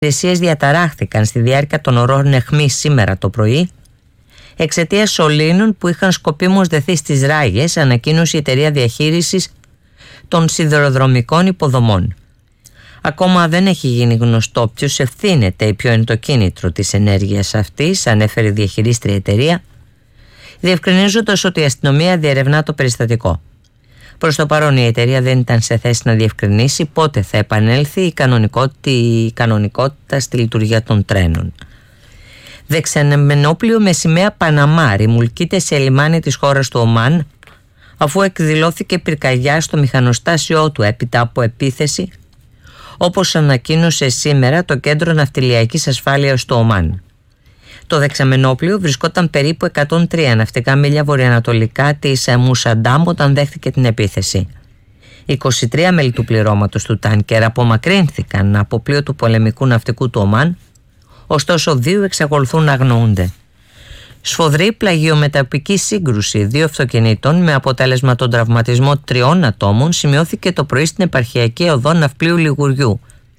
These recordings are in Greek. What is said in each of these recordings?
υπηρεσίες διαταράχθηκαν στη διάρκεια των ωρών αιχμής σήμερα το πρωί εξαιτίας σωλήνων που είχαν σκοπίμως δεθεί στις ράγες, ανακοίνωσε η εταιρεία διαχείρισης των σιδηροδρομικών υποδομών. Ακόμα δεν έχει γίνει γνωστό ποιος ευθύνεται ή ποιο είναι το κίνητρο της ενέργειας αυτής, ανέφερε η διαχειρίστρια εταιρεία, διευκρινίζοντας ότι η αστυνομία διερευνά το περιστατικό. Προς το παρόν η εταιρεία δεν ήταν σε θέση να διευκρινίσει πότε θα επανέλθει η κανονικότητα στη λειτουργία των τρένων. Δεξαμενόπλιο με σημαία Παναμά ρημουλκείται σε λιμάνι της χώρας του Ομάν, αφού εκδηλώθηκε πυρκαγιά στο μηχανοστάσιό του έπειτα από επίθεση, όπως ανακοίνωσε σήμερα το Κέντρο Ναυτιλιακής Ασφάλειας του Ομάν. Το δεξαμενόπλιο βρισκόταν περίπου 103 ναυτικά μίλια βορειοανατολικά της Μουσαντάμ όταν δέχτηκε την επίθεση. 23 μέλη του πληρώματος του τάνκερ απομακρύνθηκαν από πλοίο του πολεμικού ναυτικού του Ομάν, ωστόσο 2 εξακολουθούν να αγνοούνται. Σφοδρή πλαγιομεταπική σύγκρουση 2 αυτοκινήτων με αποτέλεσμα τον τραυματισμό 3 ατόμων σημειώθηκε το πρωί στην επαρχιακή οδό Ναυπλίου Λιγουριού.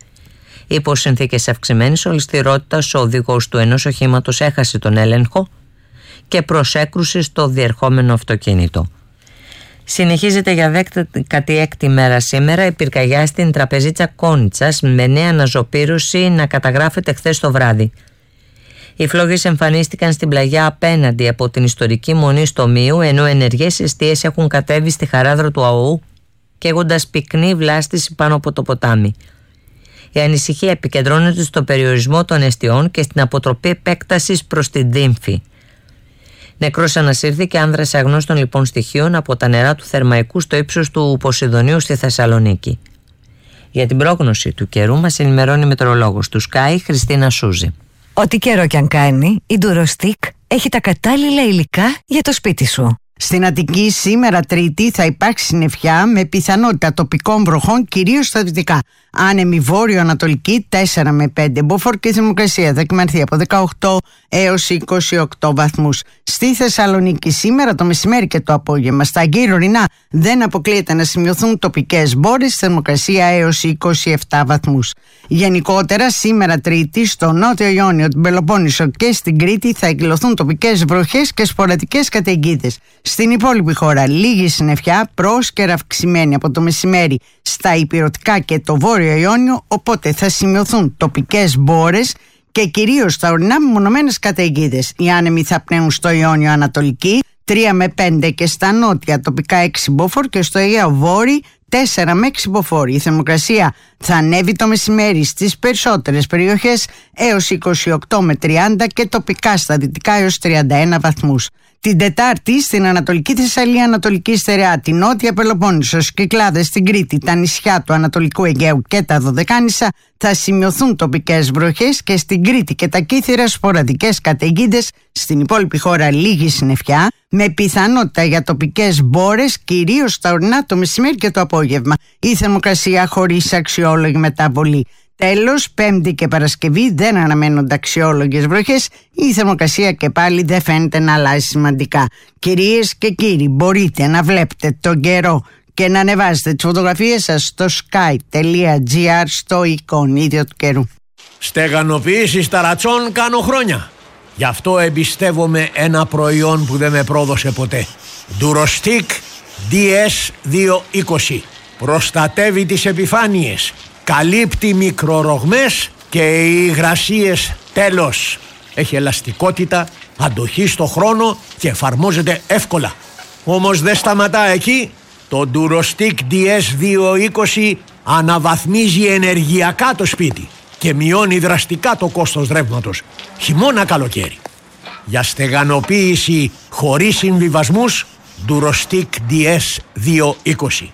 Υπό συνθήκες αυξημένης ολισθηρότητας, ο οδηγός του ενός οχήματος έχασε τον έλεγχο και προσέκρουσε στο διερχόμενο αυτοκίνητο. Συνεχίζεται για 16η μέρα σήμερα η πυρκαγιά στην τραπεζίτσα Κόνιτσας με νέα αναζωπήρωση να καταγράφεται χθες το βράδυ. Οι φλόγες εμφανίστηκαν στην πλαγιά απέναντι από την ιστορική μονή στο Μίου, ενώ ενεργές εστίες έχουν κατέβει στη χαράδρο του ΑΟΟΥ, καίγοντας πυκνή βλάστηση πάνω από το ποτάμι. Η ανησυχία επικεντρώνεται στο περιορισμό των εστιών και στην αποτροπή επέκτασης προς την Δύμφη. Νεκρός ανασύρθηκε άνδρας αγνώστων λοιπόν στοιχείων από τα νερά του Θερμαϊκού στο ύψος του Ποσειδονίου στη Θεσσαλονίκη. Για την πρόγνωση του καιρού μας ενημερώνει η μετεωρολόγος του Sky, Χριστίνα Σούζη. Ό,τι καιρό κι αν κάνει, η Durostick έχει τα κατάλληλα υλικά για το σπίτι σου. Στην Αττική σήμερα Τρίτη θα υπάρξει συννεφιά με πιθανότητα τοπικών βροχών κυρίως στα δυτικά. Άνεμη βόρειο-ανατολική 4 με 5 μποφόρ και η θερμοκρασία θα κυμανθεί από 18 έως 28 βαθμούς. Στη Θεσσαλονίκη σήμερα το μεσημέρι και το απόγευμα στα γύρω-ορεινά δεν αποκλείεται να σημειωθούν τοπικές μπόρες, θερμοκρασία έως 27 βαθμούς. Γενικότερα σήμερα Τρίτη στο Νότιο Ιόνιο, την Πελοπόννησο και στην Κρήτη θα εκδηλωθούν τοπικές βροχές και σποραδικές καταιγίδες. Στην υπόλοιπη χώρα λίγη συννεφιά, πρόσκαιρα αυξημένη από το μεσημέρι στα ηπειρωτικά και το Βόρειο Ιόνιο, οπότε θα σημειωθούν τοπικές μπόρες και κυρίως στα ορεινά μεμονωμένες καταιγίδες. Οι άνεμοι θα πνέουν στο Ιόνιο Ανατολική 3 με 5 και στα νότια τοπικά 6 μποφόρ και στο Αιγαίο Βόρειο 4 με 6 μποφόρ. Η θερμοκρασία θα ανέβει το μεσημέρι στις περισσότερες περιοχές έως 28 με 30 και τοπικά στα δυτικά έως 31 βαθμούς. Την Τετάρτη στην Ανατολική Θεσσαλία, Ανατολική Στερεά, την Νότια Πελοπόννησο, Κυκλάδες, στην Κρήτη, τα νησιά του Ανατολικού Αιγαίου και τα Δωδεκάνησα θα σημειωθούν τοπικές βροχές και στην Κρήτη και τα Κύθυρα σποραδικές καταιγίδες. Στην υπόλοιπη χώρα λίγη συννεφιά με πιθανότητα για τοπικές μπόρες κυρίως στα ορεινά το μεσημέρι και το απόγευμα. Η θερμοκρασία χωρίς αξιόλογη μεταβολή. Τέλος, Πέμπτη και Παρασκευή δεν αναμένονται αξιόλογες βροχές. Η θερμοκρασία και πάλι δεν φαίνεται να αλλάζει σημαντικά. Κυρίες και κύριοι, μπορείτε να βλέπετε τον καιρό και να ανεβάζετε τις φωτογραφίες σας στο sky.gr στο εικονίδιο του καιρού. Στεγανοποίηση ταρατσών κάνω χρόνια. Γι' αυτό εμπιστεύομαι ένα προϊόν που δεν με πρόδωσε ποτέ. Durostick DS220. Προστατεύει τις επιφάνειες. Καλύπτει μικρορογμές και οι υγρασίες τέλος. Έχει ελαστικότητα, αντοχή στο χρόνο και εφαρμόζεται εύκολα. Όμως δεν σταματά εκεί. Το Durostick DS220 αναβαθμίζει ενεργειακά το σπίτι και μειώνει δραστικά το κόστος ρεύματος, χειμώνα καλοκαίρι. Για στεγανοποίηση χωρίς συμβιβασμούς, Durostick DS220.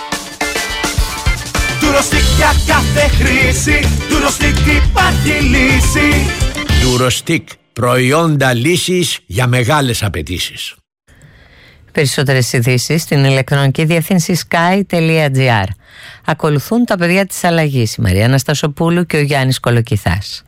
Durostick για κάθε χρήση, Durostick υπάρχει λύση. Durostick, προϊόντα λύσης για μεγάλες απαιτήσεις. Περισσότερες ειδήσεις στην ηλεκτρονική διεύθυνση sky.gr. Ακολουθούν τα παιδιά της αλλαγής, η Μαρία Αναστασοπούλου και ο Γιάννης Κολοκυθάς.